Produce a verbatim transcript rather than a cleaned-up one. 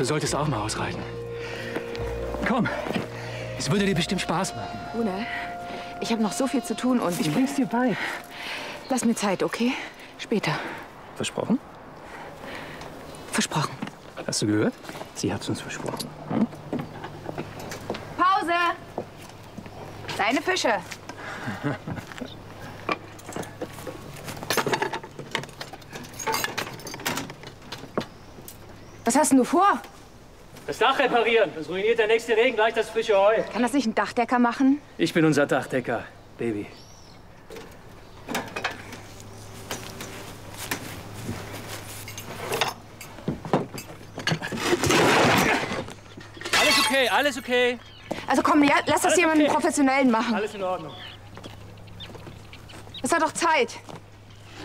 Du solltest auch mal ausreiten. Komm, es würde dir bestimmt Spaß machen. Rune, ich habe noch so viel zu tun und... Ich bring's dir bei. Lass mir Zeit, okay? Später. Versprochen? Versprochen. Hast du gehört? Sie hat's uns versprochen. Hm? Pause! Deine Fische. Was hast denn du vor? Das Dach reparieren. Das ruiniert der nächste Regen gleich das frische Heu. Kann das nicht ein Dachdecker machen? Ich bin unser Dachdecker, Baby. Alles okay, alles okay. Also komm, ja, lass das Alles jemanden okay. Professionellen machen. Alles in Ordnung. Es hat doch Zeit.